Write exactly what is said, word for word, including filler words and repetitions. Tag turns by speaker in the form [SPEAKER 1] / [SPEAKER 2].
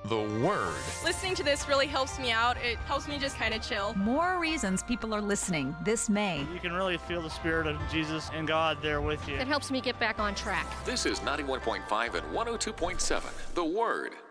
[SPEAKER 1] The Word.
[SPEAKER 2] Listening to this really helps me out. It helps me just kind of chill.
[SPEAKER 3] More reasons people are listening this May.
[SPEAKER 4] You can really feel the Spirit of Jesus and God there with you.
[SPEAKER 5] It helps me get back on track.
[SPEAKER 1] This is ninety-one point five and one oh two point seven, The Word.